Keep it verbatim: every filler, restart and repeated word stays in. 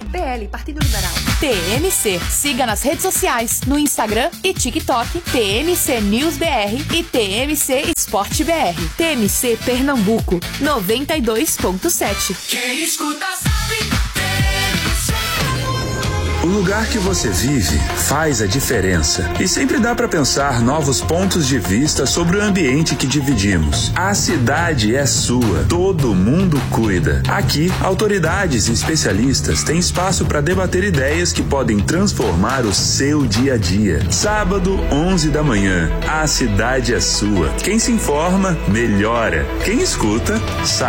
P L, Partido Liberal. T M C. Siga nas redes sociais, no Instagram e TikTok, T M C News B R e T M C Esporte B R. T M C Pernambuco, noventa e dois ponto sete. Quem escuta sabe. O lugar que você vive faz a diferença. E sempre dá para pensar novos pontos de vista sobre o ambiente que dividimos. A cidade é sua, todo mundo cuida. Aqui, autoridades e especialistas têm espaço para debater ideias que podem transformar o seu dia a dia. Sábado, onze da manhã. A cidade é sua. Quem se informa, melhora. Quem escuta, sabe.